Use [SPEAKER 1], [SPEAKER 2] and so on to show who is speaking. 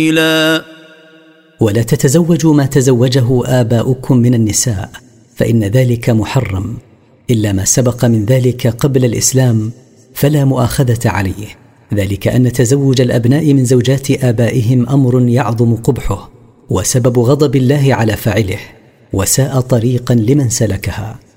[SPEAKER 1] ولا تتزوجوا ما تزوجه آباؤكم من النساء، فإن ذلك محرم، إلا ما سبق من ذلك قبل الإسلام فلا مؤاخذة عليه، ذلك أن تزوج الأبناء من زوجات آبائهم أمر يعظم قبحه وسبب غضب الله على فاعله، وساء طريقا لمن سلكها.